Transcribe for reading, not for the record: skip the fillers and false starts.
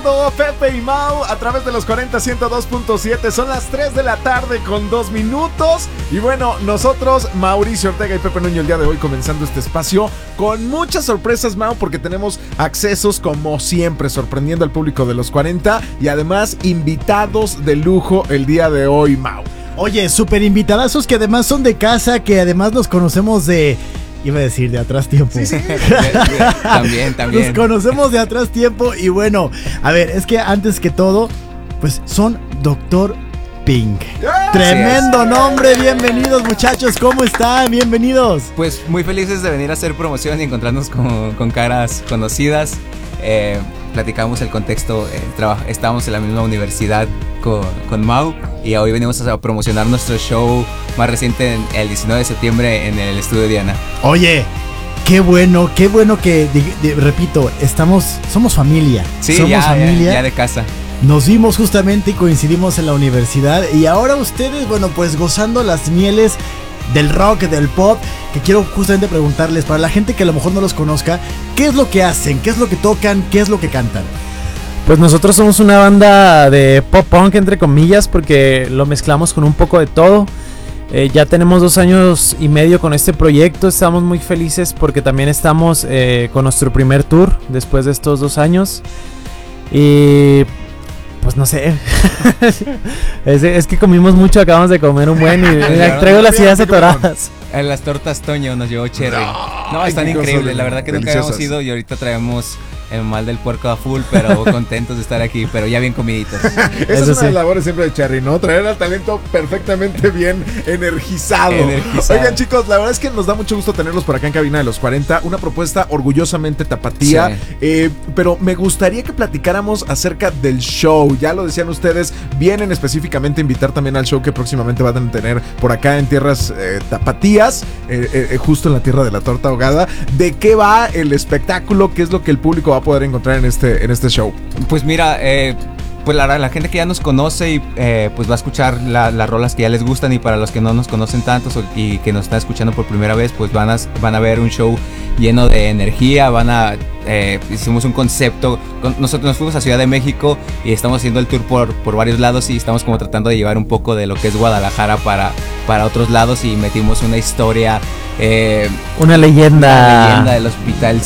escuchando Pepe y Mau a través de los 40-102.7. Son las 3 de la tarde con 2 minutos. Y bueno, nosotros, Mauricio Ortega y Pepe Nuño, el día de hoy comenzando este espacio con muchas sorpresas, Mau, porque tenemos accesos como siempre, sorprendiendo al público de los 40 y además invitados de lujo el día de hoy, Mau. Oye, súper invitadazos que además son de casa, que además nos conocemos de... Iba a decir de atrás tiempo. Sí. También. Nos conocemos de atrás tiempo y bueno, a ver, es que antes que todo, pues son Dr. Pink. Tremendo nombre, bienvenidos muchachos, ¿cómo están? Bienvenidos. Pues muy felices de venir a hacer promoción y encontrarnos con caras conocidas. Platicamos el contexto, estábamos en la misma universidad con Mau y hoy venimos a promocionar nuestro show más reciente el 19 de septiembre en el estudio Diana. Oye, qué bueno que, repito, somos familia. Sí, somos familia. Ya de casa. Nos vimos justamente y coincidimos en la universidad y ahora ustedes, bueno, pues gozando las mieles del rock, del pop, que quiero justamente preguntarles, para la gente que a lo mejor no los conozca, ¿qué es lo que hacen? ¿Qué es lo que tocan? ¿Qué es lo que cantan? Pues nosotros somos una banda de pop punk, entre comillas, porque lo mezclamos con un poco de todo. Ya tenemos 2 años y medio con este proyecto, estamos muy felices porque también estamos con nuestro primer tour después de estos 2 años. Y... pues no sé. es que comimos mucho, acabamos de comer un buen y traigo las ideas atoradas. En las tortas Toño nos llevó Cherry. No, están increíbles, la verdad que nunca habíamos ido y ahorita traemos el mal del puerco a full, pero contentos de estar aquí, pero ya bien comiditos. Esa es una de las labores siempre de Cherry, ¿no? Traer al talento perfectamente bien energizado. Oigan, chicos, la verdad es que nos da mucho gusto tenerlos por acá en Cabina de los 40. Una propuesta orgullosamente tapatía. Sí. Pero me gustaría que platicáramos acerca del show. Ya lo decían ustedes, vienen específicamente a invitar también al show que próximamente van a tener por acá en tierras tapatías, justo en la tierra de la torta ahogada. ¿De qué va el espectáculo? ¿Qué es lo que el público va a poder encontrar en este show? Pues mira, pues la gente que ya nos conoce y pues va a escuchar las rolas que ya les gustan, y para los que no nos conocen tantos y que nos están escuchando por primera vez, pues van a ver un show lleno de energía. Hicimos un concepto. Nosotros nos fuimos a Ciudad de México y estamos haciendo el tour por varios lados y estamos como tratando de llevar un poco de lo que es Guadalajara para otros lados, y metimos una historia, una leyenda del hospital